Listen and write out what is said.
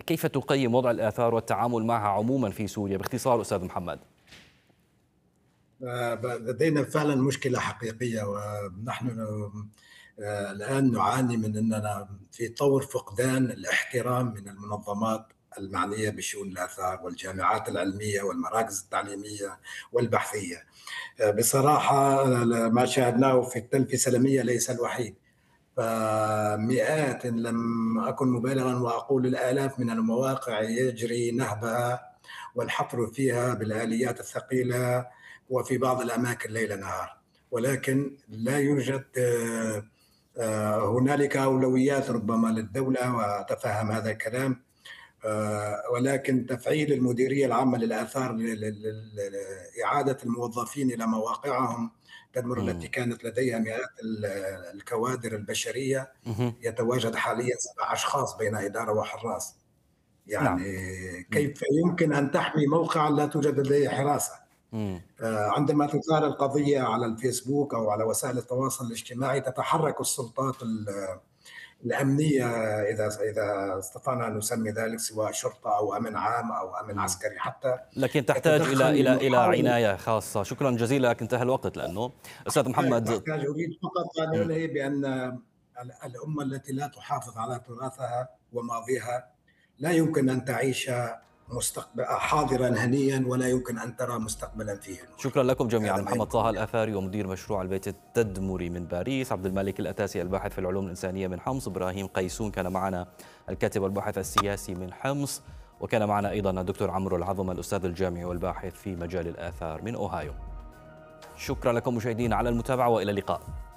كيف تقيم وضع الآثار والتعامل معها عموما في سوريا باختصار أستاذ محمد؟ لدينا فعلا مشكلة حقيقية، ونحن الآن نعاني من أننا في طور فقدان الاحترام من المنظمات المعنية بشؤون الآثار والجامعات العلمية والمراكز التعليمية والبحثية. بصراحة ما شاهدناه في التل في سلمية ليس الوحيد، فمئات إن لم أكن مبالغا وأقول الآلاف من المواقع يجري نهبها والحفر فيها بالآليات الثقيلة، وفي بعض الأماكن ليل نهار، ولكن لا يوجد هنالك أولويات ربما للدولة، وأتفهم هذا الكلام، ولكن تفعيل المديرية العامة للآثار لإعادة الموظفين إلى مواقعهم تدمر التي كانت لديها مئات الكوادر البشرية. مهم. يتواجد حاليا 7 أشخاص بين إدارة وحراس. نعم. يعني مم. كيف يمكن أن تحمي موقعا لا توجد لديه حراسة؟ مم. عندما تثار القضية على الفيسبوك أو على وسائل التواصل الاجتماعي تتحرك السلطات الأمنية، إذا استطعنا أن نسمي ذلك، سواء شرطة أو أمن عام أو أمن مم. عسكري حتى، لكن تحتاج تتدخل إلى لمحاولة. عناية خاصة. شكرا جزيلا، لكن انتهى الوقت لأنه أستاذ محمد. أريد فقط أن مم. أنهي بأن الأمة التي لا تحافظ على تراثها وماضيها لا يمكن أن تعيش حاضرا هنيا، ولا يمكن أن ترى مستقبلا فيه نور. شكرا لكم جميعا. هذا ما محمد يمكن. طه الآثاري ومدير مشروع البيت التدمري من باريس، عبد الملك الأتاسي الباحث في العلوم الإنسانية من حمص، إبراهيم قيسون كان معنا الكاتب والباحث السياسي من حمص، وكان معنا أيضا الدكتور عمرو العظم الأستاذ الجامعي والباحث في مجال الآثار من أوهايو. شكرا لكم مشاهدينا على المتابعة، وإلى اللقاء.